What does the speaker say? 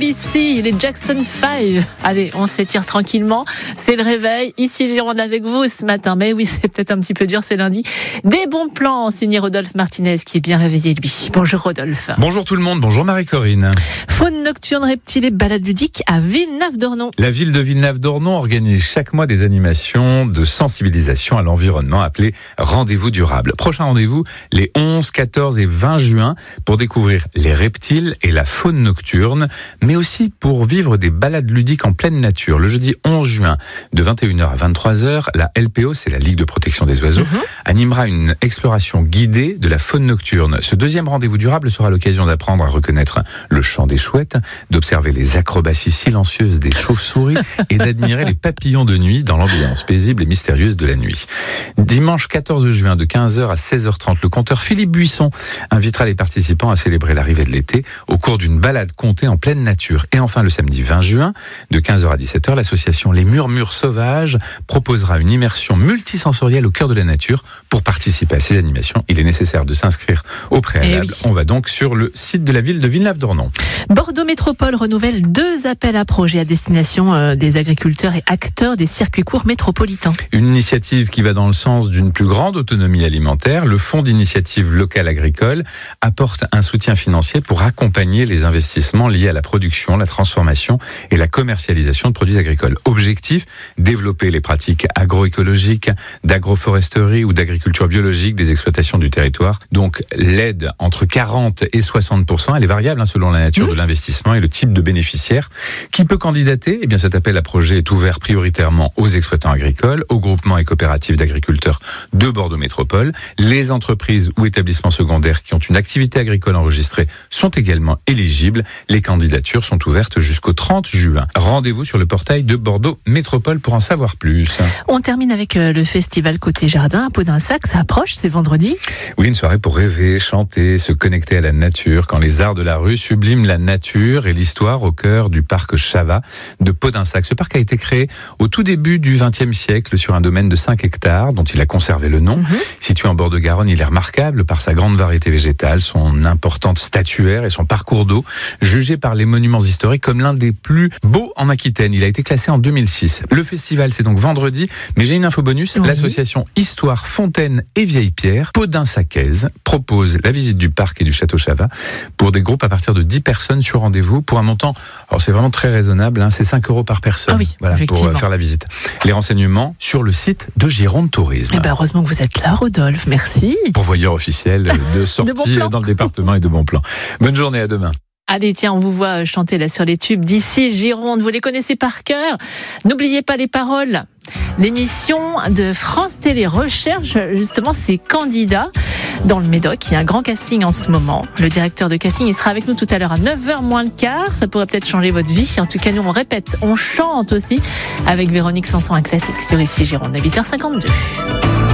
ABC, les Jackson 5. Allez, on s'étire tranquillement. C'est le réveil. Ici Gironde avec vous ce matin. Mais oui, c'est peut-être un petit peu dur, c'est lundi. Des bons plans, signé Rodolphe Martinez, qui est bien réveillé lui. Bonjour Rodolphe. Bonjour tout le monde, bonjour Marie-Corinne. Faune nocturne, reptiles et balades ludiques à Villenave-d'Ornon. La ville de Villenave-d'Ornon organise chaque mois des animations de sensibilisation à l'environnement appelées Rendez-vous durable. Prochain rendez-vous, les 11, 14 et 20 juin pour découvrir les reptiles et la faune nocturne, mais aussi pour vivre des balades ludiques en pleine nature. Le jeudi 11 juin, de 21h à 23h, la LPO, c'est la Ligue de protection des oiseaux, animera une exploration guidée de la faune nocturne. Ce deuxième rendez-vous durable sera l'occasion d'apprendre à reconnaître le chant des chouettes, d'observer les acrobaties silencieuses des chauves-souris et d'admirer les papillons de nuit dans l'ambiance paisible et mystérieuse de la nuit. Dimanche 14 juin, de 15h à 16h30, le conteur Philippe Buisson invitera les participants à célébrer l'arrivée de l'été au cours d'une balade contée en pleine nature. Et enfin, le samedi 20 juin, de 15h à 17h, l'association Les Murmures Sauvages proposera une immersion multisensorielle au cœur de la nature. Pour participer à ces animations, il est nécessaire de s'inscrire au préalable. Oui. On va donc sur le site de la ville de Villenave-d'Ornon. Bordeaux Métropole renouvelle 2 appels à projets à destination des agriculteurs et acteurs des circuits courts métropolitains. Une initiative qui va dans le sens d'une plus grande autonomie alimentaire. Le Fonds d'initiative locale agricole apporte un soutien financier pour accompagner les investissements liés à la production, la transformation et la commercialisation de produits agricoles. Objectif, développer les pratiques agroécologiques, d'agroforesterie ou d'agriculture biologique des exploitations du territoire. Donc l'aide entre 40 et 60%, elle est variable selon la nature de l'investissement et le type de bénéficiaire. Qui peut candidater ? Eh bien, cet appel à projet est ouvert prioritairement aux exploitants agricoles, aux groupements et coopératives d'agriculteurs de Bordeaux Métropole. Les entreprises ou établissements secondaires qui ont une activité agricole enregistrée sont également éligibles. Les candidatures sont ouvertes jusqu'au 30 juin. Rendez-vous sur le portail de Bordeaux Métropole pour en savoir plus. On termine avec le festival Côté Jardin à Pau-d'Insac. Ça approche, c'est vendredi. Oui, une soirée pour rêver, chanter, se connecter à la nature, quand les arts de la rue subliment la nature et l'histoire au cœur du parc Chava de Pau-d'Insac. Ce parc a été créé au tout début du XXe siècle sur un domaine de 5 hectares dont il a conservé le nom. Situé en bord de Garonne, il est remarquable par sa grande variété végétale, son importante statuaire et son parcours d'eau, jugé par les monuments historiques comme l'un des plus beaux en Aquitaine. Il a été classé en 2006. Le festival, c'est donc vendredi, mais j'ai une info bonus. L'association Histoire, Fontaine et Vieille Pierre, Pau-d'Insacaise, propose la visite du parc et du château Chava pour des groupes à partir de 10 personnes sur rendez-vous pour un montant, alors c'est vraiment très raisonnable, c'est 5 € par personne. Ah oui, voilà, pour faire la visite. Les renseignements sur le site de Gironde Tourisme. Eh ben, heureusement que vous êtes là, Rodolphe. Merci. Pourvoyeur officiel de sortie dans le département et de bons plans. Bonne journée, à demain. Allez, tiens, on vous voit chanter là sur les tubes d'ici Gironde. Vous les connaissez par cœur. N'oubliez pas les paroles. L'émission de France Télé recherche justement ses candidats dans le Médoc. Il y a un grand casting en ce moment. Le directeur de casting, il sera avec nous tout à l'heure à 9h moins le quart. Ça pourrait peut-être changer votre vie. En tout cas, nous, on répète, on chante aussi avec Véronique Sanson, un classique sur ici Gironde, à 8h52.